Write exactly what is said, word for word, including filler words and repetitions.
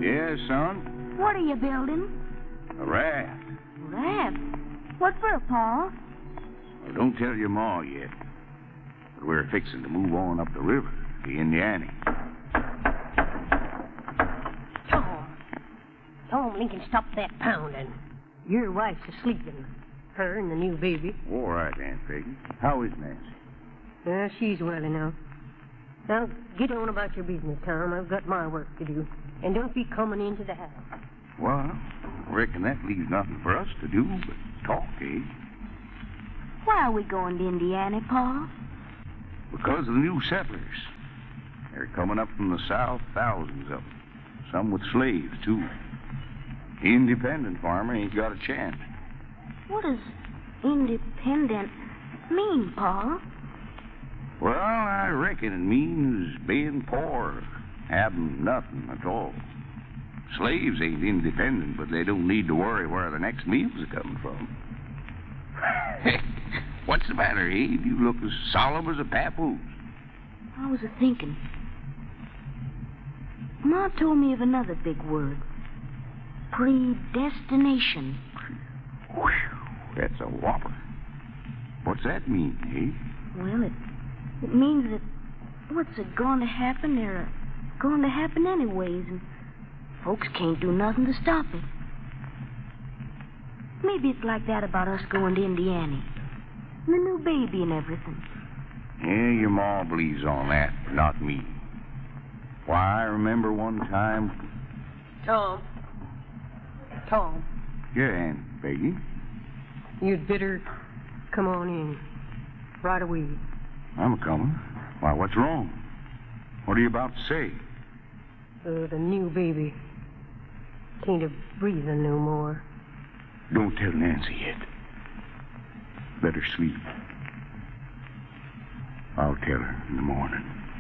Yes, son? What are you building? A raft. Raft? What for, Pa? Well, don't tell your ma yet. But we're fixing to move on up the river to Indiana. Tom. Tom, Lincoln, stop that pounding. Your wife's asleep, and her and the new baby. All right, Aunt Peggy. How is Nancy? Uh, she's well enough. Now, get on about your business, Tom. I've got my work to do. And don't be coming into the house. Well, I reckon that leaves nothing for us to do but talk, eh? Why are we going to Indiana, Pa? Because of the new settlers. They're coming up from the south, thousands of them. Some with slaves, too. The independent farmer ain't got a chance. What does independent mean, Pa? Well, I reckon it means being poor, having nothing at all. Slaves ain't independent, but they don't need to worry where the next meal's coming from. What's the matter, Abe? You look as solemn as a papoose. I was a-thinking. Ma told me of another big word. Predestination. Whew, that's a whopper. What's that mean, Abe? Well, it, it means that what's a going to happen, they're a going to happen anyways, and folks can't do nothing to stop it. Maybe it's like that about us going to Indiana. And the new baby and everything. Yeah, your ma believes on that, but not me. Why, I remember one time... Tom. Tom. Yeah, Aunt Peggy? You'd better come on in. Right away. I'm a-coming. Why, what's wrong? What are you about to say? Uh, the new baby. Can't have breathing no more. Don't tell Nancy yet. Let her sleep. I'll tell her in the morning.